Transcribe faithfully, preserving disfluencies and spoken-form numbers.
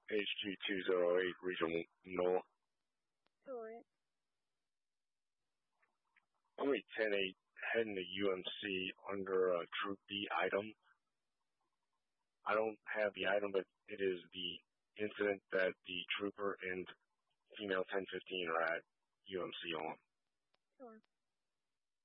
H G two oh eight, Regional Noah. Alright. Army ten eight heading to U M C under uh, Troop B item. I don't have the item, but it is the incident that the trooper and female ten fifteen are at U M C on. Sure.